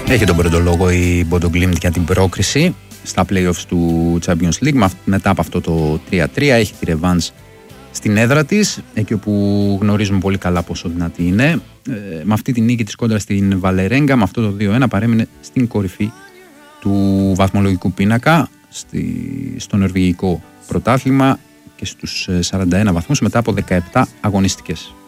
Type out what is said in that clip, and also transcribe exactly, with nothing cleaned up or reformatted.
Έχει τον πρώτο λόγο η Bodo Glimt για την πρόκριση στα playoffs του Champions League. Μετά από αυτό το τρία τρία έχει τη ρεβάνς στην έδρα της, εκεί όπου γνωρίζουμε πολύ καλά πόσο δυνατή είναι. Ε, με αυτή τη νίκη της κόντρα στην Βαλερέγκα, με αυτό το δύο ένα παρέμεινε στην κορυφή του βαθμολογικού πίνακα στη, στο νορβηγικό πρωτάθλημα και στους σαράντα ένα βαθμούς μετά από δεκαεπτά αγωνιστικές.